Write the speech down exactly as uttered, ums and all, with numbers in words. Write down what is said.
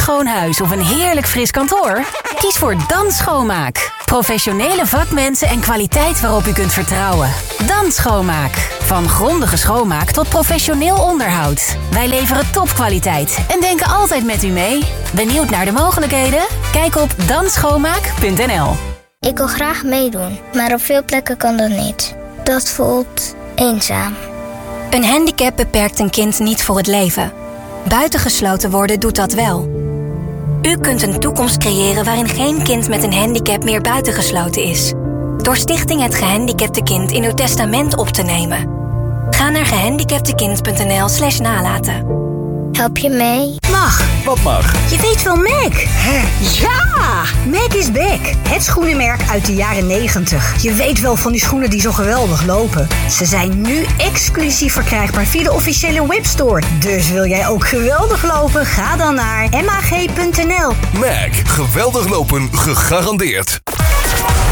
schoon huis of een heerlijk fris kantoor? Kies voor Dan Schoonmaak. Professionele vakmensen en kwaliteit waarop u kunt vertrouwen. Dan Schoonmaak. Van grondige schoonmaak tot professioneel onderhoud. Wij leveren topkwaliteit en denken altijd met u mee. Benieuwd naar de mogelijkheden? Kijk op dan schoonmaak punt n l. Ik wil graag meedoen, maar op veel plekken kan dat niet. Dat voelt eenzaam. Een handicap beperkt een kind niet voor het leven. Buitengesloten worden doet dat wel. U kunt een toekomst creëren waarin geen kind met een handicap meer buitengesloten is. Door Stichting Het Gehandicapte Kind in uw testament op te nemen. Ga naar gehandicaptekind punt n l slash nalaten. Help je mee? Mag. Wat mag? Je weet wel Mac. Hè? Ja! Mac is back. Het schoenenmerk uit de jaren negentig. Je weet wel van die schoenen die zo geweldig lopen. Ze zijn nu exclusief verkrijgbaar via de officiële webstore. Dus wil jij ook geweldig lopen? Ga dan naar m a g punt n l. Mac. Geweldig lopen gegarandeerd.